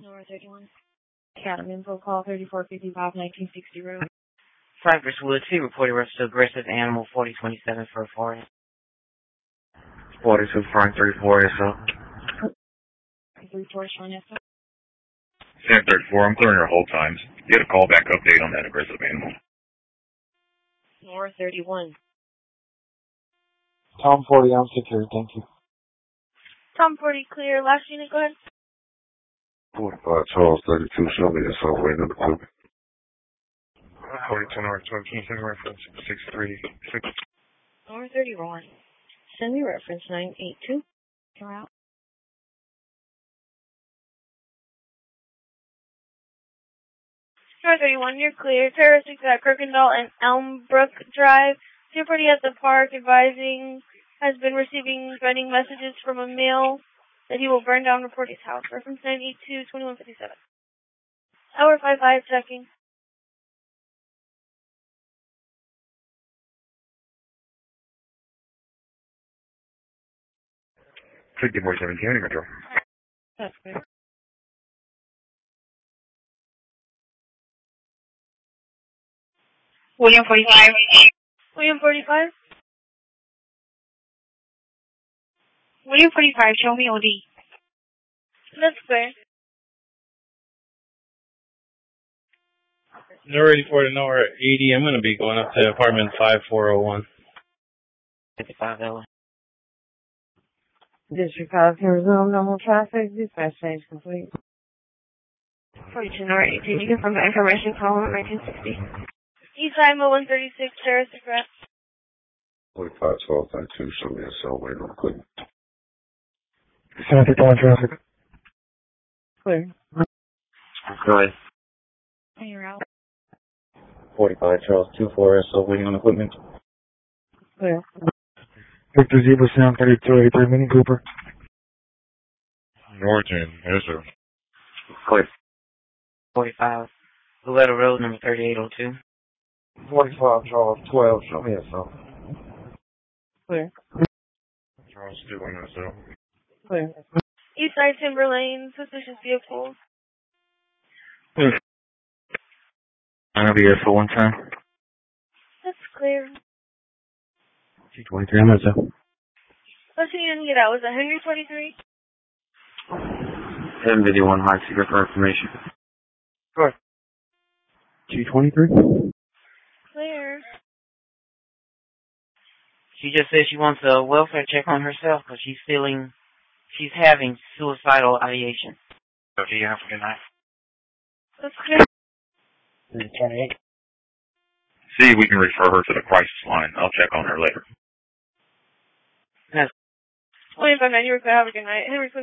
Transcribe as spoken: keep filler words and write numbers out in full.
Nora thirty-one. Academy info call thirty-four fifty-five nineteen sixty road. Cypress Woods, he reported arrest to aggressive animal forty twenty-seven for a forest. forty-two Frank thirty-four S O. thirty-four Sean S O. Sam thirty-four, I'm clearing your hold times. Get a callback update on that aggressive animal. Nora thirty-one. Tom forty, I'm secure, thank you. Tom forty clear. Last unit, go ahead. forty-five Charles thirty-two, show me S O, waiting on the equipment. forty-two North twenty, send me reference six three six. Nora thirty-one. Send me reference nine eight two. You're out. Nora thirty-one, you're clear. Terrorists at Kirkendall and Elmbrook Drive. Security at the park advising has been receiving threatening messages from a male that he will burn down reporter's house. Reference nine eight two, twenty-one fifty-seven. Hour five five, checking. fifty-four seventeen, Metro. That's good. William forty-five. William forty-five. William forty-five, show me O D. That's fair. Nora eighty-four to Nora eighty. I'm going to be going up to apartment five four oh one. fifty-five L. District five, resume normal traffic. Dispatch change complete. forty-two Nora eighteen, you can from the information column nineteen sixty. East Side, one thirty-six, terrorist threat. forty-five twelve thirty-two, show me S O, waiting on the equipment. Center on traffic. Clear. Go ahead. And you're out. forty-five Charles twenty-four S O, waiting on the equipment. Clear. Victor Zebra Sound thirty-two eighty-three, Mini Cooper. Norton, yes sir. Clear. forty-five. Loretta Road, number thirty-eight oh two. forty-five Charles twelve, show me S O. Clear. Charles two one S O. Clear. East Side, Timber Lane, suspicious vehicle. I'm going to be here for one time. That's clear. G twenty-three, I'm S O. Let's see you didn't get out. Was that Henry twenty-three? ten fifty-one, high secret for information. Go ahead. G twenty-three? Clear. She just said she wants a welfare check on herself because she's feeling, she's having suicidal ideation. Okay, you have a good night. That's clear. twenty-eight. See, we can refer her to the crisis line. I'll check on her later. Yes. twenty-five nine, you were clear. Have a good night. Henry